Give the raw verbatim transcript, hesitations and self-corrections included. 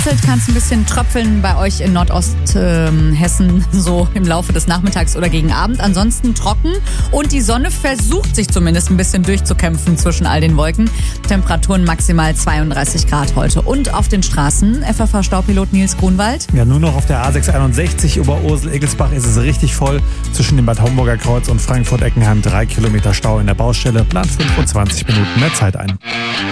kann es ein bisschen tröpfeln bei euch in Nordosthessen ähm, so im Laufe des Nachmittags oder gegen Abend. Ansonsten trocken und die Sonne versucht sich zumindest ein bisschen durchzukämpfen zwischen all den Wolken. Temperaturen maximal zweiunddreißig Grad heute. Und auf den Straßen, F A V-Staupilot Nils Grunwald. Ja, nur noch auf der A sechshunderteinundsechzig Oberursel-Egelsbach ist es richtig voll. Zwischen dem Bad Homburger Kreuz und Frankfurt-Eckenheim drei Kilometer Stau in der Baustelle. Plant fünfundzwanzig Minuten mehr Zeit ein.